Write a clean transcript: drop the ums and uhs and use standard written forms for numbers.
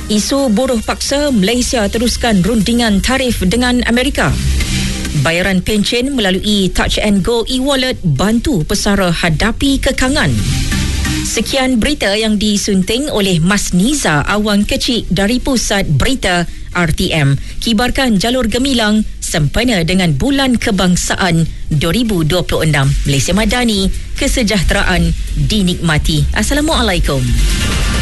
Isu buruh paksa, Malaysia teruskan rundingan tarif dengan Amerika. Bayaran pencen melalui Touch and Go e-wallet bantu pesara hadapi kekangan. Sekian berita yang disunting oleh Mas Niza Awan Kecik dari Pusat Berita RTM. Kibarkan jalur gemilang sempena dengan Bulan Kebangsaan 2026. Malaysia Madani, kesejahteraan dinikmati. Assalamualaikum.